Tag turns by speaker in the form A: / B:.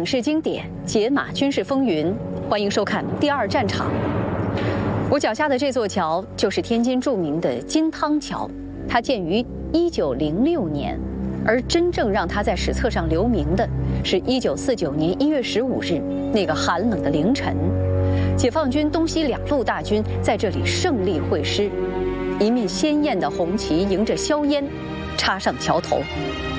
A: 影视经典，解码军事风云。欢迎收看《第二战场》。我脚下的这座桥就是天津著名的金汤桥，它建于1906年，而真正让它在史册上留名的是1949年1月15日那个寒冷的凌晨，解放军东西两路大军在这里胜利会师，一面鲜艳的红旗迎着硝烟插上桥头。